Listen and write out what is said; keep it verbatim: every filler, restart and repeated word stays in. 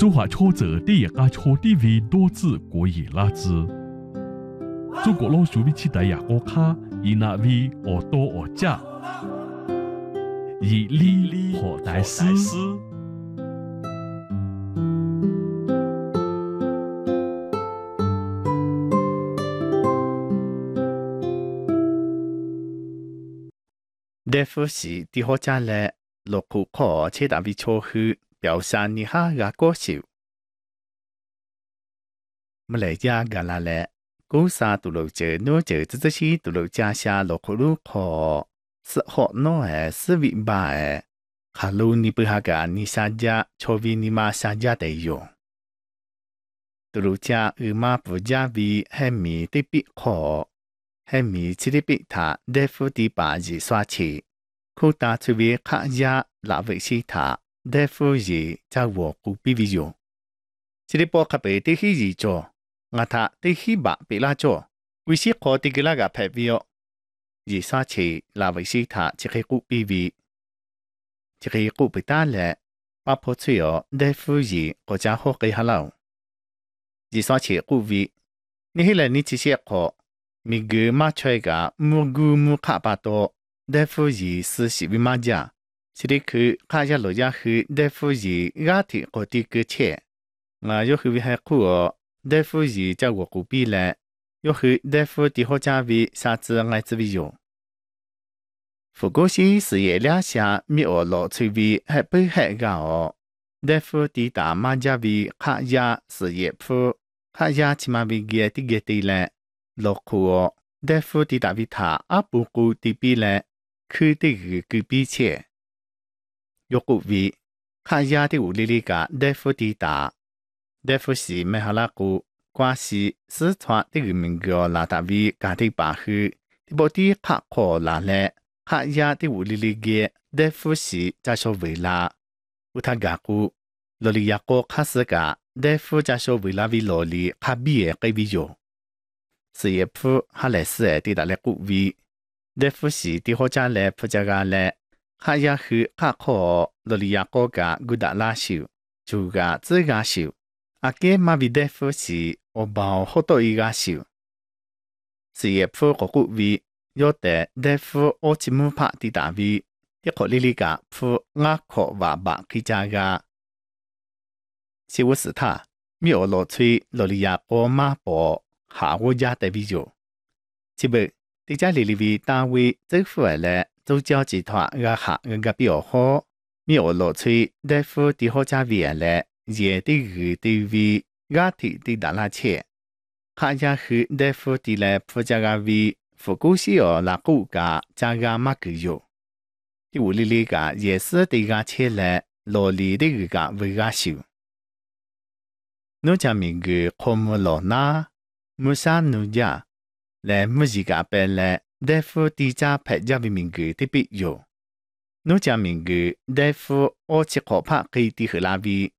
中华抽者第一个抽 T V 多字国语拉兹。中国老鼠比起大亚国卡，以那 V 我多我加，以利和大师。 大夫是啲好家咧，落苦可切大比错去表现你下个歌手。么来家个啦咧，古沙杜路者诺者这这些杜路家下落苦路可是好孬诶，是尾巴诶，哈路你不下个你下家，错为你妈下家得用。杜路家二妈不家为黑米的比可。黑米只的比他大夫的把子刷起，可打出为卡家拉维西他大夫是在我古比比用。只的波卡贝的希子做，我他的希把比拉做，为是可的个那个配比哦。而刷起拉维西他只係古比比，只係古比打咧，把破吹哦大夫是國家好嘅下樓。而刷起古比，你係嚟你只係可。米格马吹个木古木卡巴多，大夫是是是为马家，是的去卡家罗家去大夫是亚体个地个切，我要去为还苦哦，大夫是叫我古比嘞，要去大夫的好家为啥子爱子为用。福国西事业两下米我老吹为还不还个哦，大夫的大马家为卡家事业铺，卡家起码为个的个地嘞。落苦哦，大夫的大维塔阿布古的比嘞，去的个个比切。有古为，卡亚的屋里里个大夫的大，大夫是没好拉古，关系四川的个名个拉大维家的巴去，的不的卡可拉嘞，卡亚的屋里里个大夫是在说维拉，乌他个古，罗里亚个卡斯个大夫在说维拉维罗里卡比个比有。事业铺哈来是诶，地大来古位，大夫是地好家来铺家个来，哈也去卡可罗里亚国家古达拉修，就个自家修，阿个马比大夫是我包好多一个修。事业铺个古位，有的大夫我只木拍地大位，一个里里个铺阿可话白去家个，是我是他，没有落吹罗里亚国马博。下我家代表着，即不地家里里为单位政府来做交集团个下个表好，没有落吹大夫的好家位来也的个的为个体的打拉切，下家去大夫的来附加个为复古西哦拉古个加个马个有，第五里里个也是的个切来罗里的个为个修，侬家名个科目罗那。穆萨努家来穆吉嘎贝来大夫地家派家为名个的必有，奴家名个大夫我只可怕可以的和拉比